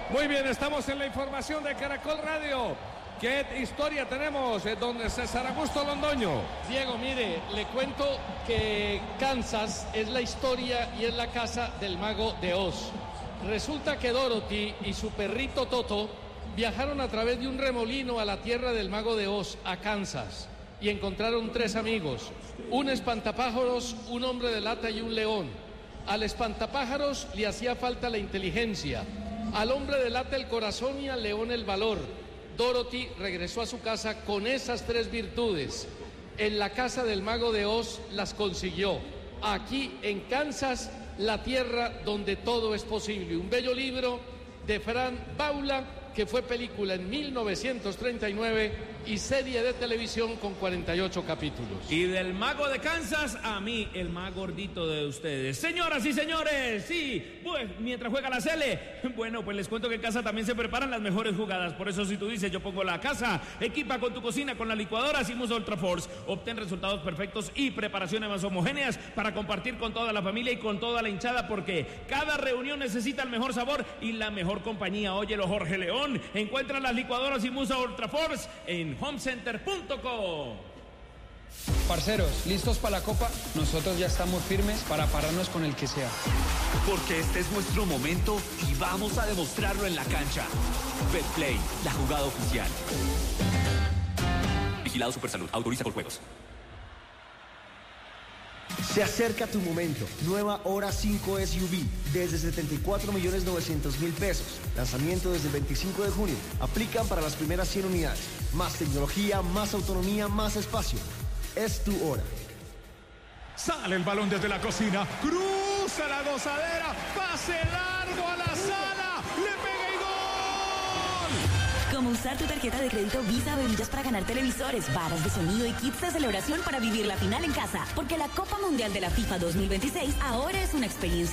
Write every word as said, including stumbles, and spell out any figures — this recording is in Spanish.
Muy bien, estamos en la información de Caracol Radio. ¿Qué historia tenemos, eh, don César Augusto Londoño? Diego, mire, le cuento que Kansas es la historia y es la casa del mago de Oz. Resulta que Dorothy y su perrito Toto viajaron a través de un remolino a la tierra del mago de Oz, a Kansas, y encontraron tres amigos, un espantapájaros, un hombre de lata y un león. Al espantapájaros le hacía falta la inteligencia, al hombre de lata el corazón y al león el valor. Dorothy regresó a su casa con esas tres virtudes. En la casa del mago de Oz las consiguió. Aquí en Kansas, la tierra donde todo es posible. Un bello libro de Fran Baula, que fue película en mil novecientos treinta y nueve y serie de televisión con cuarenta y ocho capítulos. Y del mago de Kansas a mí, el más gordito de ustedes. Señoras y señores, sí, pues mientras juega la Sele, bueno, pues les cuento que en casa también se preparan las mejores jugadas. Por eso si tú dices yo pongo la casa, equipa con tu cocina con la licuadora Simus Ultra Force. Obtén resultados perfectos y preparaciones más homogéneas para compartir con toda la familia y con toda la hinchada, porque cada reunión necesita el mejor sabor y la mejor compañía. Óyelo, Jorge León. Encuentra las licuadoras Simus Ultra Force en home center punto com. Parceros, ¿listos para la Copa? Nosotros ya estamos firmes para pararnos con el que sea. Porque este es nuestro momento y vamos a demostrarlo en la cancha. Betplay, la jugada oficial. Vigilado Supersalud, autoriza por juegos. Se acerca tu momento. Nueva Hora cinco S U V desde setenta y cuatro millones novecientos mil pesos. Lanzamiento desde el veinticinco de junio. Aplican para las primeras cien unidades. Más tecnología, más autonomía, más espacio. Es tu hora. Sale el balón desde la cocina. Cruza la gozadera. Pase largo a la sala. Le pega y gol. Como usar tu tarjeta de crédito Visa Bebillas para ganar televisores, varas de sonido y kits de celebración para vivir la final en casa. Porque la Copa Mundial de la FIFA dos mil veintiséis ahora es una experiencia